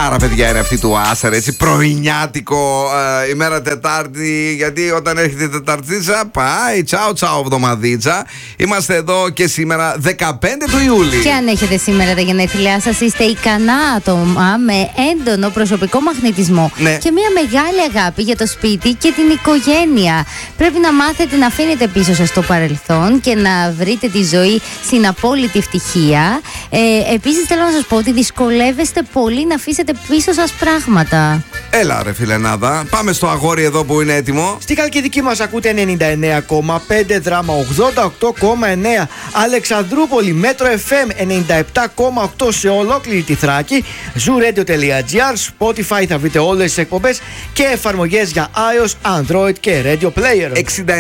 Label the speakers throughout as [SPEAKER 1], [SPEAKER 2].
[SPEAKER 1] Τετάρτάρα, παιδιά, είναι αυτή του Άσερ. Έτσι, πρωινιάτικο ημέρα Τετάρτη. Γιατί όταν έρχεται η Τεταρτίτσα, πάει τσάου τσάου εβδομαδίτσα. Είμαστε εδώ και σήμερα 15 του Ιούλη.
[SPEAKER 2] Και αν έχετε σήμερα τα γενέθλιά σας, είστε ικανά άτομα με έντονο προσωπικό μαγνητισμό.
[SPEAKER 1] Ναι.
[SPEAKER 2] Και μια μεγάλη αγάπη για το σπίτι και την οικογένεια. Πρέπει να μάθετε να αφήνετε πίσω σας το παρελθόν και να βρείτε τη ζωή στην απόλυτη ευτυχία. Επίσης, θέλω να σας πω ότι δυσκολεύεστε πολύ να αφήσετε πίσω σας πράγματα.
[SPEAKER 1] Έλα, ρε φιλενάδα. Πάμε στο αγόρι εδώ που είναι έτοιμο.
[SPEAKER 3] Στη Χαλκιδική μας ακούτε 99,5, Δράμα 88,9, Αλεξανδρούπολη Μέτρο FM 97,8 σε ολόκληρη τη Θράκη, zooradio.gr, Spotify θα βρείτε όλες τις εκπομπές και εφαρμογές για iOS, Android και Radio Player.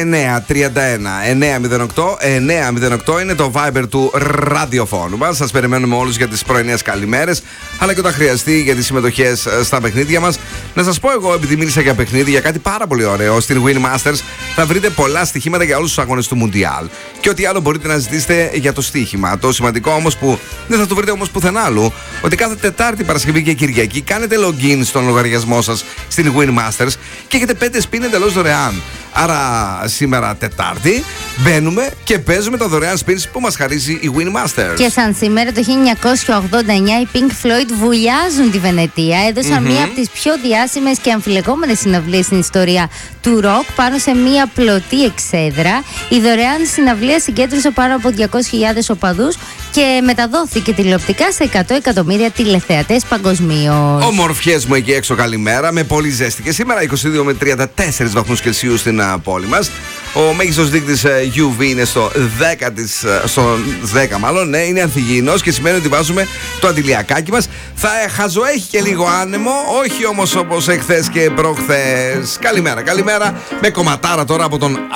[SPEAKER 1] 69-31-908 είναι το Viber του ραδιοφώνου μας. Σας περιμένουμε όλους για τις πρωινές καλημέρες, αλλά και όταν χρειαστεί για τις συμμετοχές στα παιχνίδια μας. Να σας πω εγώ, επειδή μίλησα για παιχνίδι, για κάτι πάρα πολύ ωραίο. Στην Win Masters θα βρείτε πολλά στοιχήματα για όλους τους αγώνες του Μουντιάλ. Και ό,τι άλλο μπορείτε να ζητήσετε για το στοίχημα. Το σημαντικό όμως που δεν θα το βρείτε όμως πουθενά άλλου, ότι κάθε Τετάρτη, Παρασκευή και Κυριακή κάνετε login στον λογαριασμό σας στην Win Masters και έχετε 5 spin εντελώς δωρεάν. Άρα σήμερα Τετάρτη μπαίνουμε και παίζουμε τα δωρεάν spins που μας χαρίζει η Win Masters.
[SPEAKER 2] Και σαν σήμερα το 1989 οι Pink Floyd βουλιάζουν τη Βενετία. Έδωσαν μία από τις πιο διάσημες και αμφιλεγόμενες συναυλίες στην ιστορία του ροκ πάνω σε μία πλωτή εξέδρα. Η δωρεάν συναυλία συγκέντρωσε πάνω από 200.000 οπαδούς και μεταδόθηκε τηλεοπτικά σε 100 εκατομμύρια τηλεθεατές παγκοσμίως.
[SPEAKER 1] Ομορφιές μου εκεί έξω, καλημέρα. Με πολύ ζέστη και σήμερα 22 με 34 βαθμούς Κελσίου στην πόλη μας. Ο μέγιστος δείκτης UV είναι στο 10 μάλλον, ναι, είναι ανθυγιεινός και σημαίνει ότι βάζουμε το αντιλιακάκι μας. Θα χαζοέχει και λίγο άνεμο, όχι όμως όπως εχθές και προχθές. Καλημέρα, καλημέρα. Με κομματάρα τώρα από τον